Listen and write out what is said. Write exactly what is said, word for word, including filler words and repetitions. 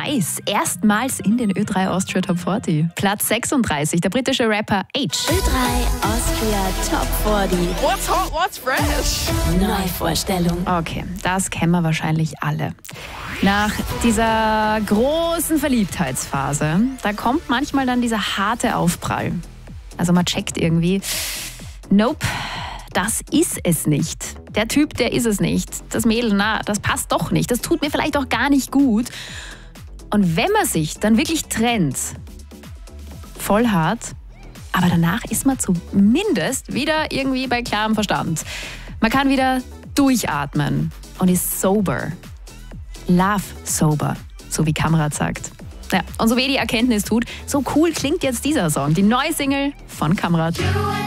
Nice, erstmals in den Ö drei Austria Top vierzig. Platz sechsunddreißig, der britische Rapper H. Ö drei Austria Top vierzig. What's hot, what's fresh? Neuvorstellung. Okay, das kennen wir wahrscheinlich alle. Nach dieser großen Verliebtheitsphase, da kommt manchmal dann dieser harte Aufprall. Also man checkt irgendwie, nope, das ist es nicht. Der Typ, der ist es nicht. Das Mädel, na, das passt doch nicht. Das tut mir vielleicht auch gar nicht gut. Und wenn man sich dann wirklich trennt, voll hart, aber danach ist man zumindest wieder irgendwie bei klarem Verstand. Man kann wieder durchatmen und ist sober. Love sober, so wie Kamrat sagt. Ja, und so weh die Erkenntnis tut, so cool klingt jetzt dieser Song, die neue Single von Kamrat.